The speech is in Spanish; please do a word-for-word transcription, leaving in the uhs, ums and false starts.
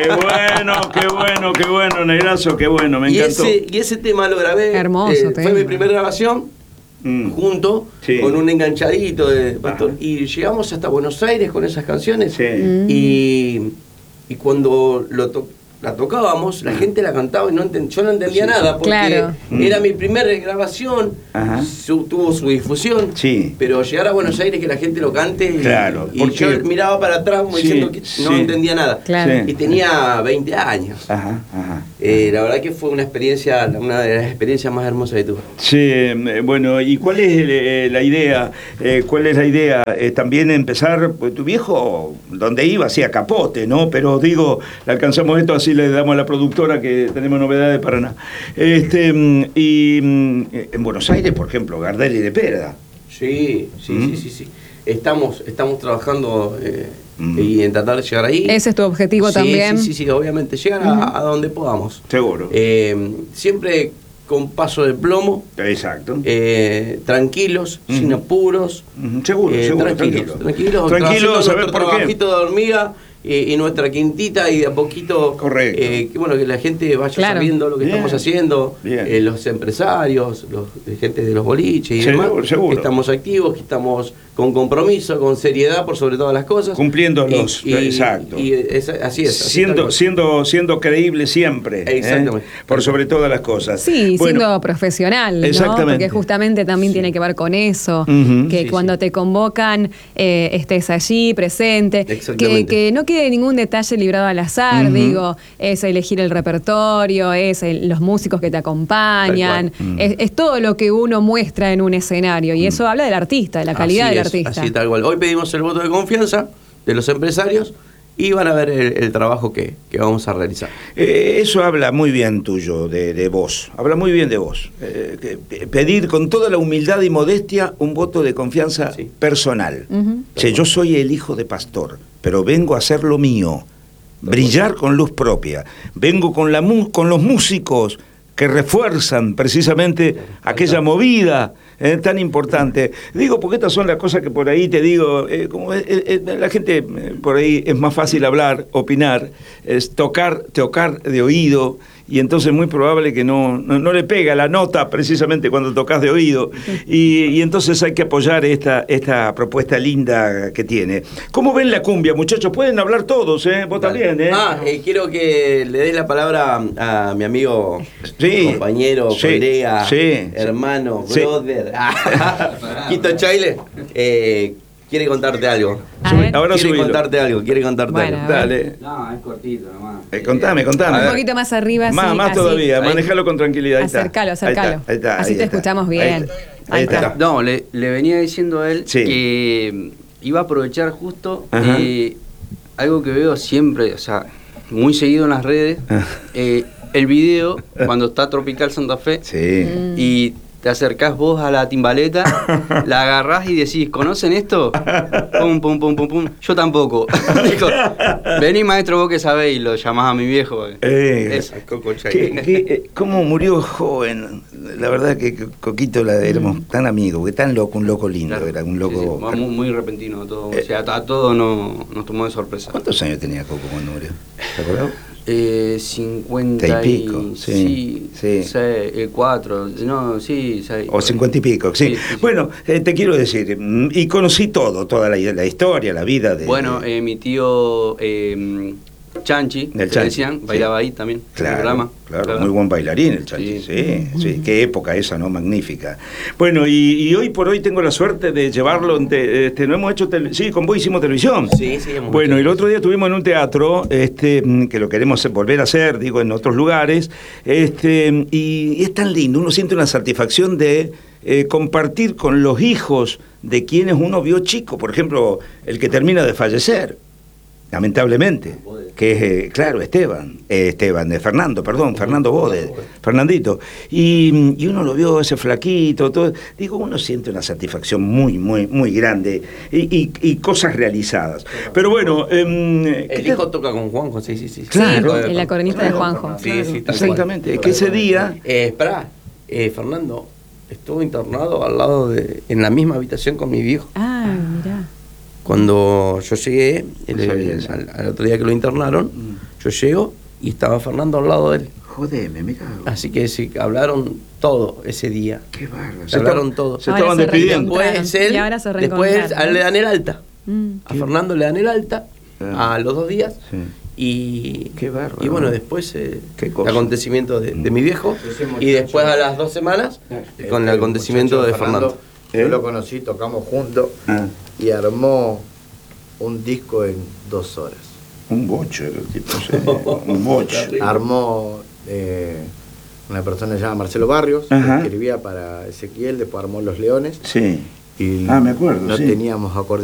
Qué bueno, qué bueno, qué bueno, Negrazo, qué bueno, me y encantó. Ese, y ese tema lo grabé. Hermoso, eh, fue mi primera grabación, mm. junto sí. con un enganchadito de Pastor. Ajá. Y llegamos hasta Buenos Aires con esas canciones. Sí. Mm. Y, y cuando lo to la tocábamos, la gente la cantaba y no ent yo no entendía sí, nada, porque claro. era mi primera grabación, su, tuvo su difusión, sí. pero llegar a Buenos Aires que la gente lo cante, y, claro, y yo miraba para atrás como sí, diciendo que no sí. entendía nada. Claro. Y tenía veinte años. Ajá, ajá. Eh, la verdad que fue una experiencia, una de las experiencias más hermosas de tuve. Sí, bueno, ¿y cuál es eh, la idea? Eh, ¿Cuál es la idea? Eh, también empezar, pues tu viejo, donde iba, hacía capote, ¿no? Pero digo, le alcanzamos esto así. Le damos a la productora que tenemos novedades para nada. Este, y en Buenos Aires, por ejemplo, Gardel y de Perda. Sí, sí, ¿Mm? sí, sí, sí. Estamos, estamos trabajando eh, mm. y en tratar de llegar ahí. Ese es tu objetivo sí, también. Sí, sí, sí, obviamente. Llegar uh-huh. a, a donde podamos. Seguro. Eh, siempre con paso de plomo. Exacto. Eh, tranquilos, uh-huh. sin apuros. Uh-huh. Seguro, eh, seguro. Tranquilos, tranquilos. Tranquilos, a ver por qué. Trabajito de hormiga. Y, y nuestra quintita y de a poquito correcto eh, que bueno que la gente vaya claro. sabiendo lo que Bien. estamos haciendo, eh, los empresarios, los gente de los boliches y seguro, demás, seguro. que estamos activos, que estamos con compromiso, con seriedad por sobre todas las cosas, cumpliendo los y, exacto y es, así es así siendo siendo siendo creíble siempre, exactamente, ¿eh? Por sobre todas las cosas, sí, bueno, siendo profesional, ¿no? Exactamente. Porque justamente también sí. tiene que ver con eso, uh-huh. que sí, cuando sí. te convocan eh, estés allí presente, que, que no quede ningún detalle librado al azar, uh-huh. digo, es elegir el repertorio, es el, los músicos que te acompañan, uh-huh. es, es todo lo que uno muestra en un escenario, y uh-huh. eso habla del artista, de la calidad así del es, artista. Así tal cual. Hoy pedimos el voto de confianza de los empresarios y van a ver el, el trabajo que, que vamos a realizar. Eh, eso habla muy bien tuyo, de, de vos, habla muy bien de vos. Eh, que, pedir con toda la humildad y modestia un voto de confianza sí. personal. Uh-huh. Che, yo soy el hijo de pastor, pero vengo a hacer lo mío, brillar con luz propia. Vengo con, la mu con los músicos que refuerzan precisamente aquella movida eh, tan importante. Digo, porque estas son las cosas que por ahí te digo, eh, como eh, eh, la gente eh, por ahí es más fácil hablar, opinar, es tocar, tocar de oído, y entonces es muy probable que no, no, no le pega la nota precisamente cuando tocas de oído, y, y entonces hay que apoyar esta, esta propuesta linda que tiene. ¿Cómo ven la cumbia, muchachos? Pueden hablar todos, ¿eh? Vos Dale. también, ¿eh? Ah, eh, quiero que le des la palabra a, a mi amigo, sí, compañero, sí, colega, sí, hermano, sí. brother, Quito Chaile, eh, quiere contarte algo. Ahora quiere subilo. contarte algo, quiere contarte bueno, algo. Dale. No, es cortito nomás. Eh, contame, contame. Un poquito más arriba, Más, sí, más así. todavía, Ahí. manejalo con tranquilidad. Ahí acercalo, está. acercalo. Ahí está, ahí está, así ahí te está. escuchamos bien. Ahí está. Ahí Ahí está. está. No, le, le venía diciendo a él sí. que iba a aprovechar justo eh, algo que veo siempre, o sea, muy seguido en las redes, eh, el video cuando está Tropical Santa Fe sí. y te acercás vos a la timbaleta, la agarrás y decís, ¿conocen esto? Pum, pum, pum, pum, pum. Yo tampoco. Dijo, vení maestro, vos que sabés, y lo llamás a mi viejo. Eh, es Coco ¿qué, qué, ¿Cómo murió joven? La verdad que Coquito la éramos tan amigos, porque tan loco, un loco lindo, claro. Era un loco... Sí, sí, muy, muy repentino todo, eh, o sea, a, a todo no, nos tomó de sorpresa. ¿Cuántos años tenía Coco cuando murió? ¿Te acordás? Eh, cincuenta y pico, sí, sí. Seis, eh, cuatro, no, sí, seis. O cincuenta y pico, sí. sí, sí, sí. Bueno, eh, te quiero decir, y conocí todo, toda la, la historia, la vida de... Bueno, eh, mi tío eh, Chanchi, el que Chanchi, decían, bailaba sí. ahí también, claro, en el programa. Claro, claro, muy buen bailarín el Chanchi, sí, sí, sí. Qué época esa, ¿no? Magnífica. Bueno, y, y hoy por hoy tengo la suerte de llevarlo, ante, este, no hemos hecho, tele, sí, con vos hicimos televisión. Sí, sí, hemos Bueno, hecho. Y el otro día estuvimos en un teatro, este, que lo queremos volver a hacer, digo, en otros lugares, este, y, y es tan lindo, uno siente una satisfacción de eh, compartir con los hijos de quienes uno vio chico, por ejemplo, el que termina de fallecer, lamentablemente, que es, eh, claro, Esteban, eh, Esteban, de Fernando, perdón, Fernando Bode, Fernandito, y, y uno lo vio ese flaquito, todo, digo, uno siente una satisfacción muy, muy, muy grande, y, y, y cosas realizadas. Pero bueno... Eh, el hijo toca con Juanjo, sí, sí, sí. Claro. Sí, el acordeonista claro, de Juanjo. Sí, sí, tal exactamente, cual. Es que ese día... Eh, esperá, eh, Fernando estuvo internado al lado de, en la misma habitación con mi viejo. Ah, mirá. Cuando yo llegué, el, el, al, al otro día que lo internaron, Yo llego y estaba Fernando al lado de él. Jodeme, mira. Así que sí, hablaron todo ese día. Qué bárbaro. Se hablaron todo. Se estaban despidiendo. Después él, y ahora se después a él le dan el alta. Mm. A Fernando le dan el alta Ah. a los dos días. Sí. Y, Qué bárbaro. y bueno, después eh, Qué el cosa. acontecimiento de, de mi viejo. Ese muchacho- Y después a las dos semanas Eh, con el acontecimiento muchacho de Fernando. Yo lo conocí, tocamos juntos Ah, y armó un disco en dos horas. un bocho era el tipo, sí, un bocho. Armó eh, una persona que se llama Marcelo Barrios, que Ajá. escribía para Ezequiel, después armó Los Leones Sí. y Ah, me acuerdo, no sí. teníamos acordeón.